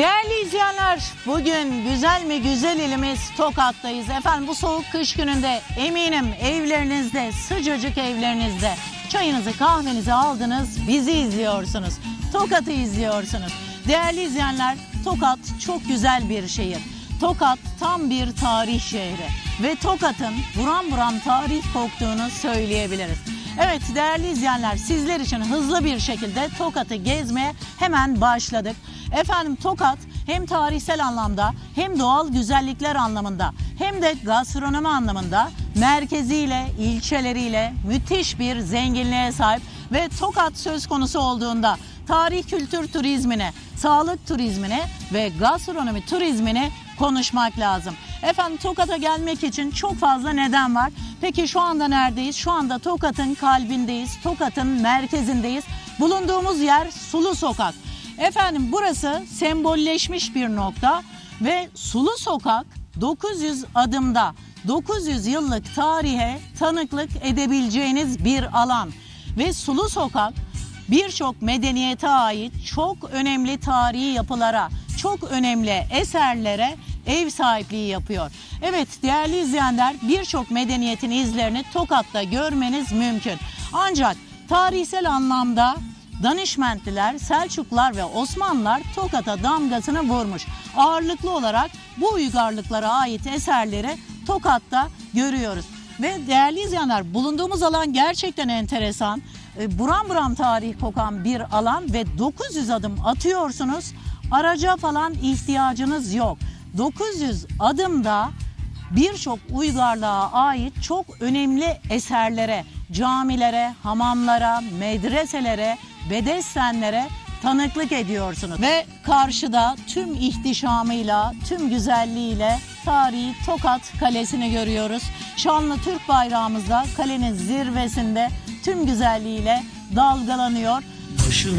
Değerli izleyenler, bugün güzel mi güzel ilimiz Tokat'tayız. Efendim bu soğuk kış gününde eminim evlerinizde, sıcacık evlerinizde çayınızı kahvenizi aldınız, bizi izliyorsunuz. Tokat'ı izliyorsunuz. Değerli izleyenler, Tokat çok güzel bir şehir. Tokat tam bir tarih şehri ve Tokat'ın buram buram tarih koktuğunu söyleyebiliriz. Evet değerli izleyenler, sizler için hızlı bir şekilde Tokat'ı gezmeye hemen başladık. Efendim Tokat hem tarihsel anlamda hem doğal güzellikler anlamında hem de gastronomi anlamında merkeziyle, ilçeleriyle müthiş bir zenginliğe sahip ve Tokat söz konusu olduğunda tarih kültür turizmine, sağlık turizmine ve gastronomi turizmine konuşmak lazım. Efendim Tokat'a gelmek için çok fazla neden var. Peki şu anda neredeyiz? Şu anda Tokat'ın kalbindeyiz, Tokat'ın merkezindeyiz. Bulunduğumuz yer Sulu Sokak. Efendim burası sembolleşmiş bir nokta ve Sulu Sokak 900 adımda 900 yıllık tarihe tanıklık edebileceğiniz bir alan. Ve Sulu Sokak birçok medeniyete ait çok önemli tarihi yapılara, çok önemli eserlere ev sahipliği yapıyor. Evet değerli izleyenler, birçok medeniyetin izlerini Tokat'ta görmeniz mümkün. Ancak tarihsel anlamda Danişmentliler, Selçuklular ve Osmanlılar Tokat'a damgasını vurmuş. Ağırlıklı olarak bu uygarlıklara ait eserleri Tokat'ta görüyoruz. Ve değerli izleyenler, bulunduğumuz alan gerçekten enteresan. Buram buram tarih kokan bir alan ve 900 adım atıyorsunuz. Araca falan ihtiyacınız yok. 900 adımda birçok uygarlığa ait çok önemli eserlere, camilere, hamamlara, medreselere, bedestenlere tanıklık ediyorsunuz. Ve karşıda tüm ihtişamıyla, tüm güzelliğiyle tarihi Tokat Kalesi'ni görüyoruz. Şanlı Türk bayrağımız da kalenin zirvesinde tüm güzelliğiyle dalgalanıyor. Başım